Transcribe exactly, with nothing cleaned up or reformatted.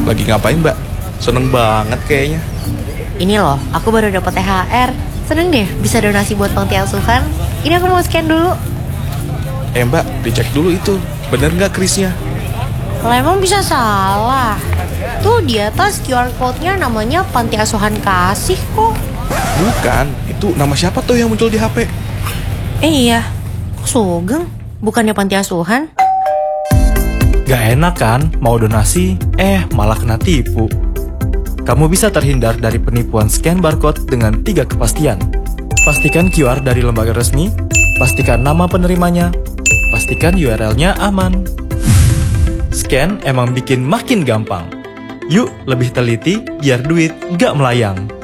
Lagi ngapain mbak? Seneng banget kayaknya. Ini loh, aku baru dapat T H R. Seneng deh bisa donasi buat panti asuhan. Ini aku mau scan dulu. Eh mbak, dicek dulu itu. Bener nggak krisnya? Lah emang bisa salah. Tuh di atas Q R code-nya namanya Panti Asuhan Kasih kok. Bukan, itu nama siapa tuh yang muncul di H P? Eh iya, kok Sugeng? Bukannya Panti Asuhan? Gak enak kan mau donasi, eh malah kena tipu. Kamu bisa terhindar dari penipuan scan barcode dengan tiga kepastian. Pastikan Q R dari lembaga resmi, pastikan nama penerimanya, pastikan U R L-nya aman. Scan emang bikin makin gampang. Yuk lebih teliti biar duit gak melayang.